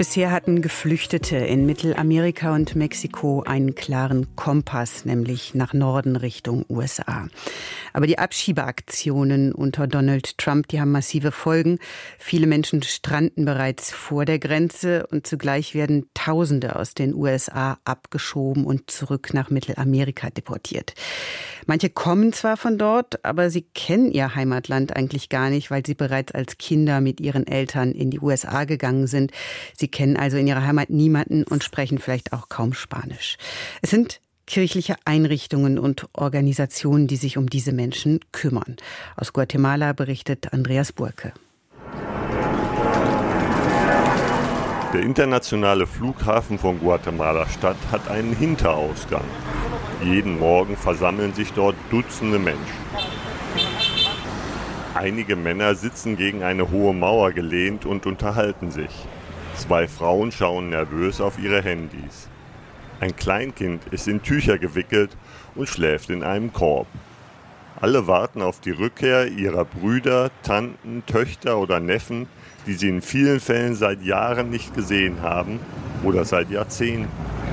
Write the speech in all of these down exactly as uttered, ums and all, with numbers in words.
Bisher hatten Geflüchtete in Mittelamerika und Mexiko einen klaren Kompass, nämlich nach Norden Richtung U S A. Aber die Abschiebeaktionen unter Donald Trump, die haben massive Folgen. Viele Menschen stranden bereits vor der Grenze und zugleich werden Tausende aus den U S A abgeschoben und zurück nach Mittelamerika deportiert. Manche kommen zwar von dort, aber sie kennen ihr Heimatland eigentlich gar nicht, weil sie bereits als Kinder mit ihren Eltern in die U S A gegangen sind. Sie kennen also in ihrer Heimat niemanden und sprechen vielleicht auch kaum Spanisch. Es sind kirchliche Einrichtungen und Organisationen, die sich um diese Menschen kümmern. Aus Guatemala berichtet Andreas Burke. Der internationale Flughafen von Guatemala-Stadt hat einen Hinterausgang. Jeden Morgen versammeln sich dort Dutzende Menschen. Einige Männer sitzen gegen eine hohe Mauer gelehnt und unterhalten sich. Zwei Frauen schauen nervös auf ihre Handys. Ein Kleinkind ist in Tücher gewickelt und schläft in einem Korb. Alle warten auf die Rückkehr ihrer Brüder, Tanten, Töchter oder Neffen, die sie in vielen Fällen seit Jahren nicht gesehen haben oder seit Jahrzehnten.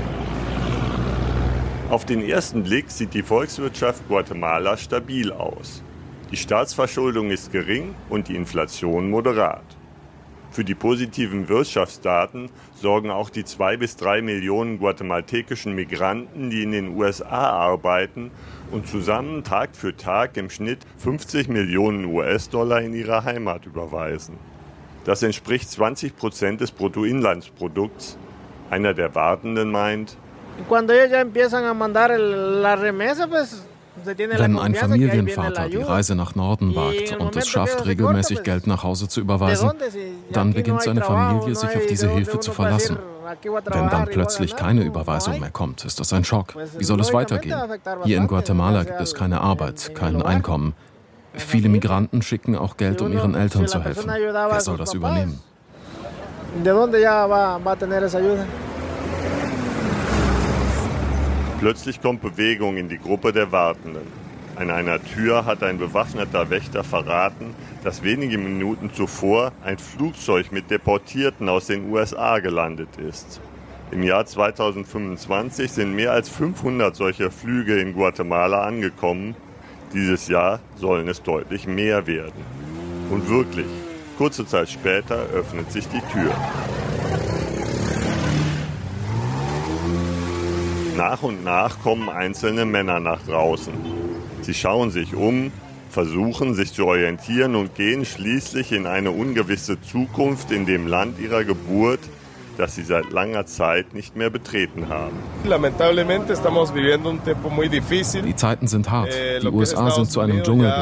Auf den ersten Blick sieht die Volkswirtschaft Guatemala stabil aus. Die Staatsverschuldung ist gering und die Inflation moderat. Für die positiven Wirtschaftsdaten sorgen auch die zwei bis drei Millionen guatemaltekischen Migranten, die in den U S A arbeiten und zusammen Tag für Tag im Schnitt fünfzig Millionen U S-Dollar in ihre Heimat überweisen. Das entspricht zwanzig Prozent des Bruttoinlandsprodukts. Einer der Wartenden meint: Wenn ein Familienvater die Reise nach Norden wagt und es schafft, regelmäßig Geld nach Hause zu überweisen, dann beginnt seine Familie, sich auf diese Hilfe zu verlassen. Wenn dann plötzlich keine Überweisung mehr kommt, ist das ein Schock. Wie soll es weitergehen? Hier in Guatemala gibt es keine Arbeit, kein Einkommen. Viele Migranten schicken auch Geld, um ihren Eltern zu helfen. Wer soll das übernehmen? Plötzlich kommt Bewegung in die Gruppe der Wartenden. An einer Tür hat ein bewaffneter Wächter verraten, dass wenige Minuten zuvor ein Flugzeug mit Deportierten aus den U S A gelandet ist. Im Jahr zweitausendfünfundzwanzig sind mehr als fünfhundert solcher Flüge in Guatemala angekommen. Dieses Jahr sollen es deutlich mehr werden. Und wirklich, kurze Zeit später öffnet sich die Tür. Nach und nach kommen einzelne Männer nach draußen. Sie schauen sich um, versuchen sich zu orientieren und gehen schließlich in eine ungewisse Zukunft in dem Land ihrer Geburt, das sie seit langer Zeit nicht mehr betreten haben. Die Zeiten sind hart. Die U S A sind zu einem Dschungel